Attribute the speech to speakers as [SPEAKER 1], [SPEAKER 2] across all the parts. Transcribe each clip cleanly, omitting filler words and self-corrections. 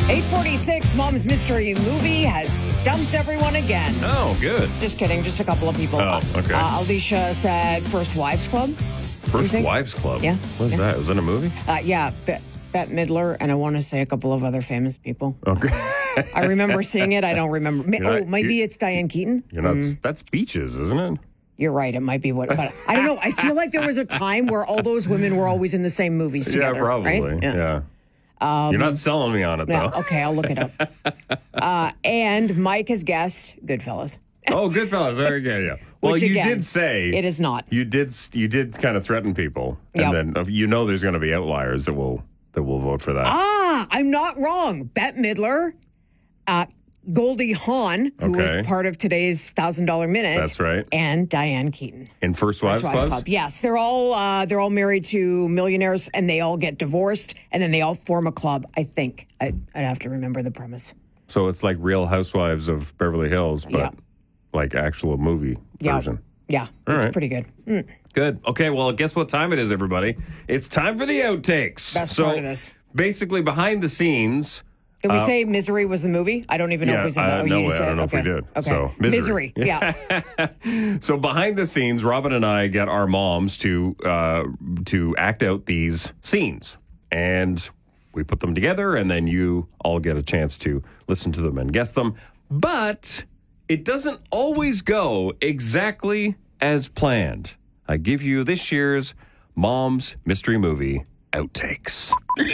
[SPEAKER 1] 8:46, Mom's Mystery Movie has stumped everyone again.
[SPEAKER 2] Oh, good.
[SPEAKER 1] Just kidding, just a couple of people.
[SPEAKER 2] Oh, okay.
[SPEAKER 1] Alicia said First Wives Club.
[SPEAKER 2] First Wives Club?
[SPEAKER 1] Yeah.
[SPEAKER 2] What's that? Was that a movie?
[SPEAKER 1] Yeah, Bette Midler, and I want to say a couple of other famous people.
[SPEAKER 2] Okay.
[SPEAKER 1] I remember seeing it. I don't remember. Maybe it's Diane Keaton.
[SPEAKER 2] That's Beaches, isn't it?
[SPEAKER 1] You're right. It might be what, but I don't know. I feel like there was a time where all those women were always in the same movies together.
[SPEAKER 2] Yeah, probably.
[SPEAKER 1] Right?
[SPEAKER 2] Yeah. You're not selling me on it, though.
[SPEAKER 1] Okay, I'll look it up. And Mike has guessed Goodfellas.
[SPEAKER 2] Oh, Goodfellas. Very good. Yeah. Well,
[SPEAKER 1] Which,
[SPEAKER 2] you
[SPEAKER 1] again,
[SPEAKER 2] did say
[SPEAKER 1] it is not.
[SPEAKER 2] You did kind of threaten people, and then there's going to be outliers that will vote for that.
[SPEAKER 1] I'm not wrong. Bette Midler, Goldie Hawn, who was part of today's $1,000 Minute.
[SPEAKER 2] That's right.
[SPEAKER 1] And Diane Keaton.
[SPEAKER 2] In First Wives Club?
[SPEAKER 1] Yes, they're all married to millionaires, and they all get divorced, and then they all form a club. I think I'd have to remember the premise.
[SPEAKER 2] So it's like Real Housewives of Beverly Hills, but like actual movie version.
[SPEAKER 1] Yeah, it's pretty good.
[SPEAKER 2] Good. Okay, well, guess what time it is, everybody? It's time for the outtakes.
[SPEAKER 1] Best part of this.
[SPEAKER 2] Basically, behind the scenes.
[SPEAKER 1] Did we say Misery was the movie? I don't even know if we said that.
[SPEAKER 2] No, I don't know if we did.
[SPEAKER 1] Okay.
[SPEAKER 2] So,
[SPEAKER 1] Misery. Yeah.
[SPEAKER 2] So behind the scenes, Robin and I get our moms to act out these scenes, and we put them together, and then you all get a chance to listen to them and guess them. But it doesn't always go exactly as planned. I give you this year's Mom's Mystery Movie outtakes.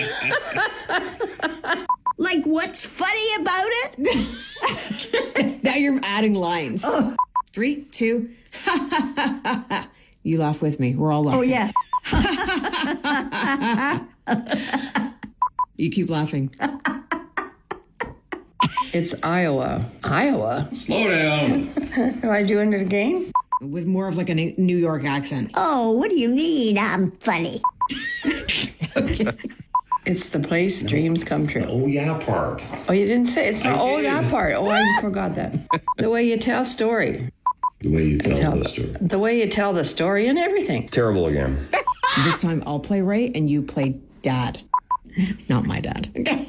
[SPEAKER 3] Like, what's funny about it?
[SPEAKER 1] Now you're adding lines.
[SPEAKER 3] Oh.
[SPEAKER 1] 3, 2, you laugh with me. We're all laughing.
[SPEAKER 3] Oh, yeah.
[SPEAKER 1] You keep laughing.
[SPEAKER 4] It's Iowa. Iowa?
[SPEAKER 2] Slow down.
[SPEAKER 4] Am I doing it again?
[SPEAKER 1] With more of like a New York accent.
[SPEAKER 3] Oh, what do you mean I'm funny?
[SPEAKER 1] Okay.
[SPEAKER 4] It's the place dreams come true.
[SPEAKER 2] Oh, yeah part.
[SPEAKER 4] Oh, you didn't say it's not. Oh, that part. Oh, I forgot that. The way you tell story.
[SPEAKER 2] The way you tell the story.
[SPEAKER 4] The way you tell the story and everything.
[SPEAKER 2] Terrible again.
[SPEAKER 1] This time I'll play Ray and you play Dad. Not my dad.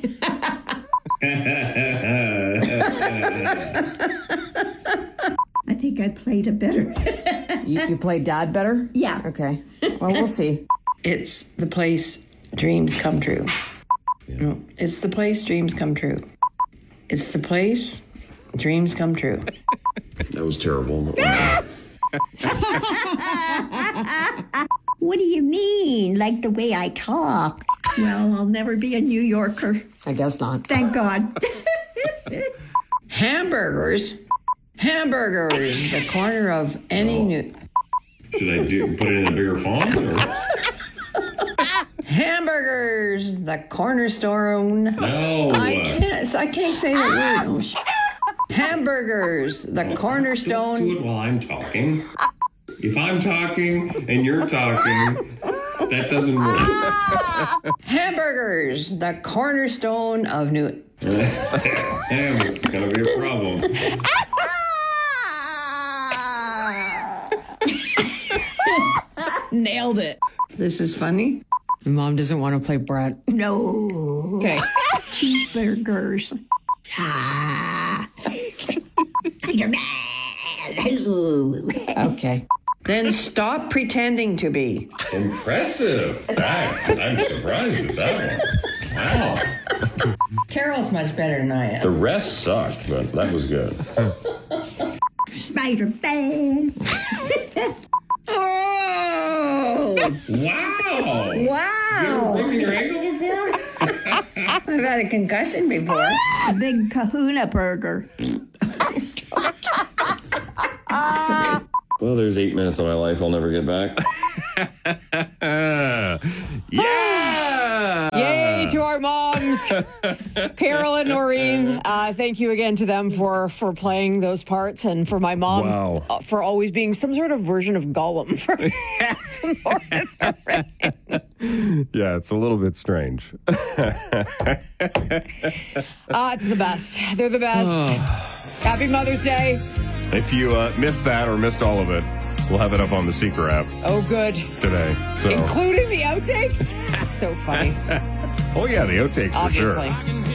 [SPEAKER 3] I think I played it better.
[SPEAKER 1] You played Dad better?
[SPEAKER 3] Yeah.
[SPEAKER 1] Okay. Well, we'll see.
[SPEAKER 4] It's the place dreams come true. Yeah. No, it's the place dreams come true. It's the place dreams come true.
[SPEAKER 2] That was terrible.
[SPEAKER 3] What do you mean? Like the way I talk? Well, I'll never be a New Yorker.
[SPEAKER 1] I guess not.
[SPEAKER 3] Thank God.
[SPEAKER 4] Hamburgers. Hamburgers. The corner of any new...
[SPEAKER 2] Should I put it in a bigger font? Or?
[SPEAKER 4] Hamburgers. The cornerstone.
[SPEAKER 2] No.
[SPEAKER 4] I can't say that word. Hamburgers. The cornerstone.
[SPEAKER 2] Don't do it while I'm talking. If I'm talking and you're talking, that doesn't work.
[SPEAKER 4] Hamburgers. The cornerstone of New...
[SPEAKER 2] Damn, this is going to be a problem.
[SPEAKER 1] Nailed it.
[SPEAKER 4] This is funny.
[SPEAKER 1] Mom doesn't want to play Brett.
[SPEAKER 3] No.
[SPEAKER 1] Okay.
[SPEAKER 3] Cheeseburgers.
[SPEAKER 1] Okay.
[SPEAKER 4] Then stop pretending to be.
[SPEAKER 2] Impressive. I'm surprised at that one. Wow.
[SPEAKER 4] Carol's much better than I am.
[SPEAKER 2] The rest sucked, but that was good.
[SPEAKER 3] Spider-Man.
[SPEAKER 4] Oh!
[SPEAKER 2] Wow.
[SPEAKER 4] Wow!
[SPEAKER 2] Broken your ankle before?
[SPEAKER 4] I've had a concussion before.
[SPEAKER 3] A big kahuna burger.
[SPEAKER 2] Well, there's 8 minutes of my life I'll never get back. Yeah!
[SPEAKER 1] Yay to our moms. Carol and Noreen, thank you again to them for playing those parts, and for my mom for always being some sort of version of Gollum.
[SPEAKER 2] Yeah, it's a little bit strange.
[SPEAKER 1] It's the best. They're the best. Happy Mother's Day.
[SPEAKER 2] If you missed that or missed all of it, we'll have it up on the Seeker app.
[SPEAKER 1] Oh, good.
[SPEAKER 2] Today. So.
[SPEAKER 1] Including the outtakes? So funny.
[SPEAKER 2] Oh, yeah, the outtakes
[SPEAKER 1] Obviously.
[SPEAKER 2] for sure.